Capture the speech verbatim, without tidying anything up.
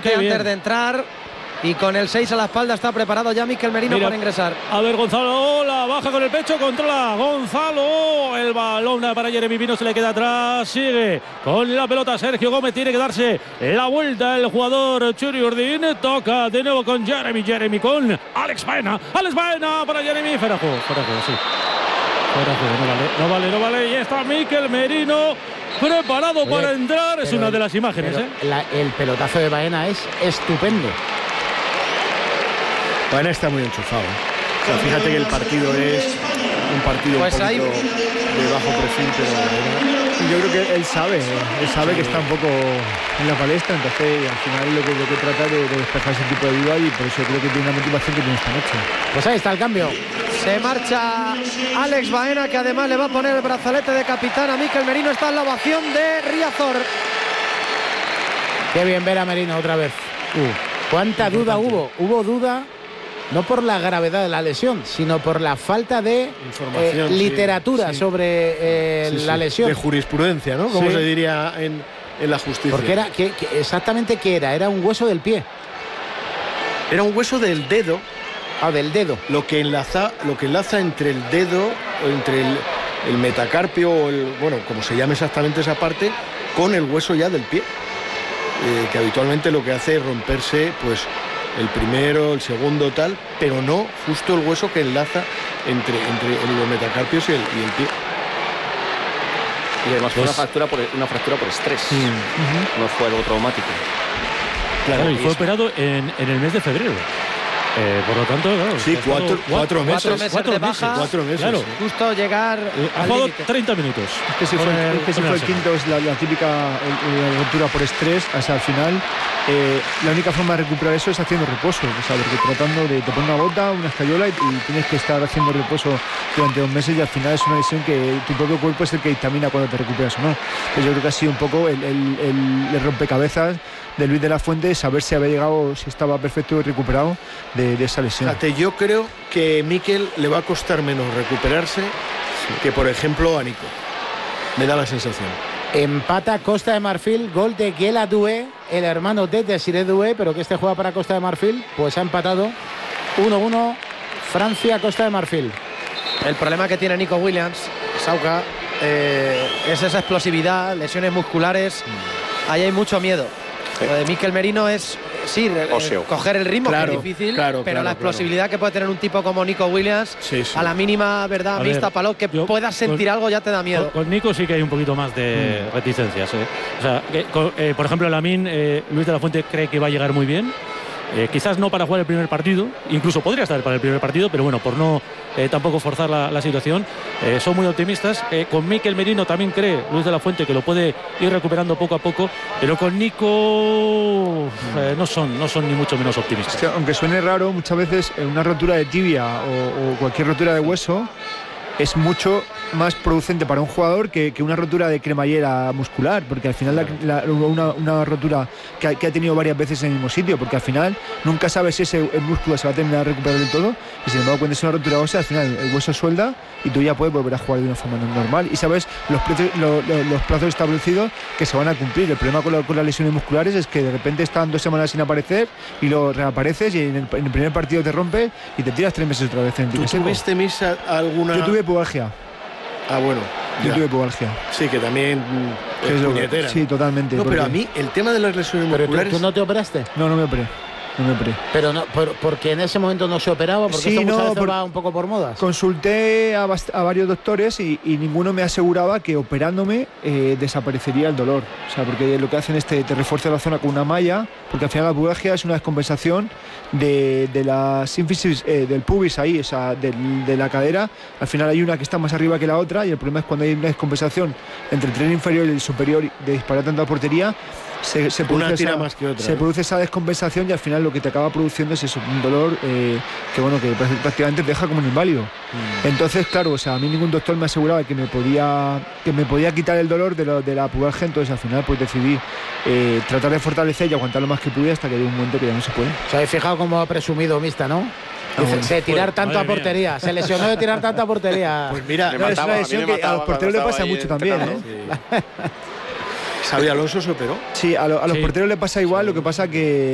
adelante antes de entrar. Y con el seis a la espalda está preparado ya Mikel Merino para ingresar. A ver, Gonzalo, la baja con el pecho, controla Gonzalo. El balón para Jeremy Pino, se le queda atrás. Sigue con la pelota Sergio Gómez. Tiene que darse la vuelta el jugador Churi Urdín. Toca de nuevo con Jeremy. Jeremy con Alex Baena. Alex Baena para Jeremy. Fuera juego, fuera juego, sí. Fuera juego, no vale, no vale, no vale. Y está Mikel Merino preparado Oye, para entrar. Es una de las imágenes. Pero ¿eh? la, el pelotazo de Baena es estupendo. Baena está muy enchufado. O sea, fíjate que el partido es un partido pues un poquito hay... de bajo perfil, pero yo creo que él sabe, él sabe sí. que está un poco en la palestra, entonces al final lo que, lo que trata de, de despejar ese tipo de duda y por eso creo que tiene una motivación que tiene esta noche. Pues ahí está el cambio. Se marcha Alex Baena, que además le va a poner el brazalete de capitán a Mikel Merino. Está en la ovación de Riazor. Qué bien ver a Merino otra vez. Uh, ¿Cuánta duda hubo? Hubo duda. No por la gravedad de la lesión, sino por la falta de eh, literatura sí, sobre eh, sí, sí. la lesión. De jurisprudencia, ¿no? Como sí. se diría en, en la justicia. Porque era, que, que exactamente qué era, era un hueso del pie. Era un hueso del dedo. Ah, del dedo. Lo que enlaza, lo que enlaza entre el dedo, entre el, el metacarpio, o el, bueno, como se llama exactamente esa parte, con el hueso ya del pie. Eh, que habitualmente lo que hace es romperse, pues, el primero, el segundo, tal, pero no justo el hueso que enlaza entre, entre los metacarpios y el, y el pie. Y además fue pues, una, fractura por, una fractura por estrés, sí. uh-huh. no fue algo traumático. Claro, claro y fue operado en, en el mes de febrero. Eh, por lo tanto, claro, sí, cuatro, cuatro, meses, cuatro meses cuatro de meses, baja, cuatro meses, claro. Justo llegar eh, ha jugado treinta minutos. Es que si fue el, es que si fue el quinto, es la, la típica la ruptura por estrés, o sea, al final eh, la única forma de recuperar eso es haciendo reposo, o sea, porque tratando de te poner una bota, una escayola y, y tienes que estar haciendo reposo durante dos meses y al final es una lesión que tu propio cuerpo es el que dictamina cuando te recuperas o no. Entonces yo creo que ha sido un poco el, el, el, el rompecabezas de Luis de la Fuente, saber si había llegado, si estaba perfecto y recuperado de, de esa lesión. Fíjate, yo creo que Mikel le va a costar menos recuperarse sí. que, por ejemplo, a Nico. Me da la sensación. Empata Costa de Marfil, gol de Guela Doué, el hermano de Desiré Doué, pero que este juega para Costa de Marfil, pues ha empatado uno uno Francia-Costa de Marfil. El problema que tiene Nico Williams, Sauca, eh, es esa explosividad, lesiones musculares, mm. ahí hay mucho miedo. Lo de Mikel Merino es, sí, eh, coger el ritmo, claro, que es difícil, claro, pero claro, la explosividad claro. que puede tener un tipo como Nico Williams, sí, sí. a la mínima verdad, vista, palo, que yo, puedas sentir con, algo ya te da miedo. Con, con Nico sí que hay un poquito más de mm. reticencias. ¿eh? O sea, que, con, eh, por ejemplo, Lamine, eh, Luis de la Fuente cree que va a llegar muy bien. Eh, quizás no para jugar el primer partido, incluso podría estar para el primer partido, pero bueno, por no eh, tampoco forzar la, la situación, eh, son muy optimistas. Eh, con Mikel Merino también cree Luis de la Fuente que lo puede ir recuperando poco a poco, pero con Nico eh, no son no son ni mucho menos optimistas. Es que, aunque suene raro, muchas veces una rotura de tibia o, o cualquier rotura de hueso es mucho más producente para un jugador que, que una rotura de cremallera muscular, porque al final la, la, una, una rotura que ha, que ha tenido varias veces en el mismo sitio, porque al final nunca sabes si ese el músculo se va a terminar de recuperar del todo, y sin embargo cuando es una rotura ósea, al final el hueso suelda y tú ya puedes volver a jugar de una forma normal y sabes los, precios, lo, lo, los plazos establecidos que se van a cumplir. El problema con, la, con las lesiones musculares es que de repente están dos semanas sin aparecer y luego reapareces y en el, en el primer partido te rompes y te tiras tres meses otra vez en ¿Tú tuviste, Misa, alguna...? Yo tuve pubalgia. Ah, bueno. Yo ya. tuve pubalgia. Sí, que también es, es puñetera. Sí, totalmente. No, pero a mí el tema de las lesiones ¿Pero musculares... ¿Tú, tú no te operaste? No, no me operé. No me operé. Pero no, por, porque en ese momento no se operaba, porque sí, esto muchas no, veces por, va un poco por modas. Consulté a, a varios doctores y, y ninguno me aseguraba que operándome eh, desaparecería el dolor. O sea, porque lo que hacen es te, te refuerza la zona con una malla, porque al final la pubalgia es una descompensación de, de la sínfisis eh, del pubis ahí, o sea, de, de la cadera. Al final hay una que está más arriba que la otra y el problema es cuando hay una descompensación entre el tren inferior y el superior de disparar tanto a portería. Se, se, produce una tira esa, más que otra, se ¿eh? produce esa descompensación y al final lo que te acaba produciendo es eso, un dolor eh, que bueno que prácticamente te deja como un inválido. Mm. Entonces, claro, o sea, a mí ningún doctor me aseguraba que me podía que me podía quitar el dolor de, lo, de la pubalgia, entonces al final pues decidí eh, tratar de fortalecer y aguantar lo más que pude hasta que llegó un momento que ya no se puede. ¿Os habéis fijado cómo ha presumido Mista, no? Dice, de tirar tanto a portería, mía. Se lesionó de tirar tanto a portería. Pues mira, no, es una lesión que a los porteros le pasa mucho también, ¿eh? Sí. Xabi Alonso se operó. Sí, a, lo, a los sí. porteros le pasa igual, lo que pasa que